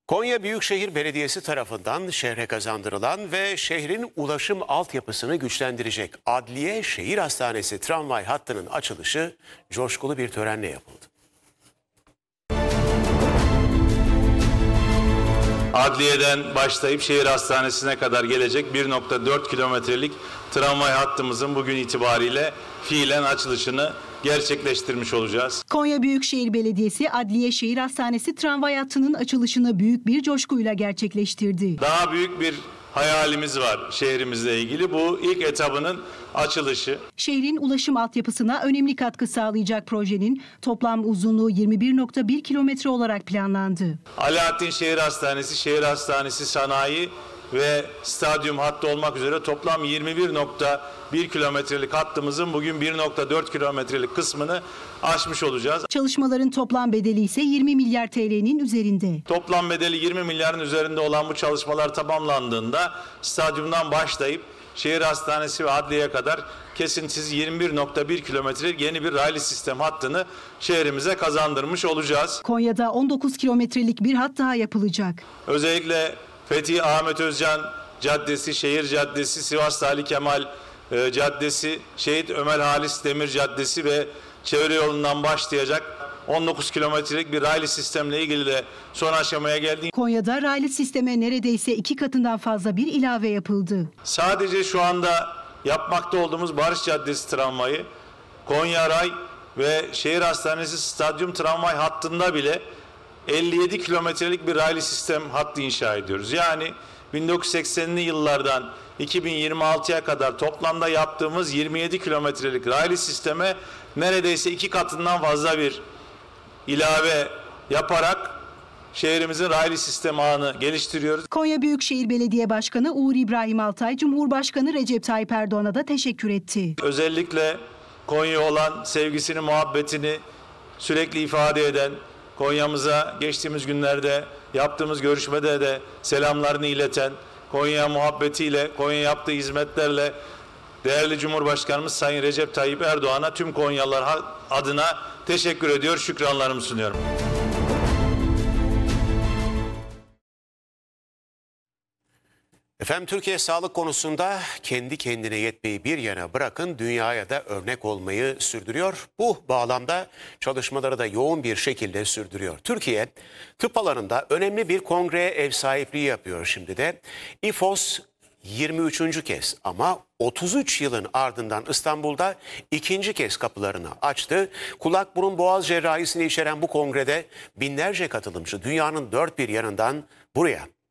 Konya Büyükşehir Belediyesi tarafından şehre kazandırılan ve şehrin ulaşım altyapısını güçlendirecek Adliye Şehir Hastanesi tramvay hattının açılışı coşkulu bir törenle yapıldı. Adliyeden başlayıp şehir hastanesine kadar gelecek 1,4 kilometrelik tramvay hattımızın bugün itibariyle fiilen açılışını gerçekleştirmiş olacağız. Konya Büyükşehir Belediyesi Adliye Şehir Hastanesi tramvay hattının açılışını büyük bir coşkuyla gerçekleştirdi. Daha büyük bir hayalimiz var şehrimizle ilgili. Bu ilk etabının açılışı. Şehrin ulaşım altyapısına önemli katkı sağlayacak projenin toplam uzunluğu 21,1 kilometre olarak planlandı. Alaaddin Şehir Hastanesi Sanayi ve stadyum hattı olmak üzere toplam 21,1 kilometrelik hattımızın bugün 1,4 kilometrelik kısmını aşmış olacağız. Çalışmaların toplam bedeli ise 20 milyar TL'nin üzerinde. Toplam bedeli 20 milyarın üzerinde olan bu çalışmalar tamamlandığında stadyumdan başlayıp şehir hastanesi ve adliyeye kadar kesintisiz 21,1 kilometrelik yeni bir raylı sistem hattını şehrimize kazandırmış olacağız. Konya'da 19 kilometrelik bir hat daha yapılacak. Özellikle Fethi Ahmet Özcan Caddesi, Şehir Caddesi, Sivas Ali Kemal Caddesi, Şehit Ömer Halis Demir Caddesi ve çevre yolundan başlayacak 19 kilometrelik bir raylı sistemle ilgili de son aşamaya geldi. Konya'da raylı sisteme neredeyse 2 katından fazla bir ilave yapıldı. Sadece şu anda yapmakta olduğumuz Barış Caddesi tramvayı, Konya Ray ve Şehir Hastanesi Stadyum tramvay hattında bile 57 kilometrelik bir raylı sistem hattı inşa ediyoruz. Yani 1980'li yıllardan 2026'ya kadar toplamda yaptığımız 27 kilometrelik raylı sisteme neredeyse 2 katından fazla bir ilave yaparak şehrimizin raylı sistem ağını geliştiriyoruz. Konya Büyükşehir Belediye Başkanı Uğur İbrahim Altay, Cumhurbaşkanı Recep Tayyip Erdoğan'a da teşekkür etti. Özellikle Konya olan sevgisini, muhabbetini sürekli ifade eden, Konya'mıza geçtiğimiz günlerde yaptığımız görüşmede de selamlarını ileten, Konya muhabbetiyle, Konya yaptığı hizmetlerle değerli Cumhurbaşkanımız Sayın Recep Tayyip Erdoğan'a tüm Konyalılar adına teşekkür ediyor, şükranlarımı sunuyorum. Efendim, Türkiye sağlık konusunda kendi kendine yetmeyi bir yana bırakın, dünyaya da örnek olmayı sürdürüyor. Bu bağlamda çalışmaları da yoğun bir şekilde sürdürüyor. Türkiye tıp alanında önemli bir kongreye ev sahipliği yapıyor şimdi de. İFOS 23. kez ama 33 yılın ardından İstanbul'da ikinci kez kapılarını açtı. Kulak burun boğaz cerrahisini içeren bu kongrede binlerce katılımcı dünyanın dört bir yanından buraya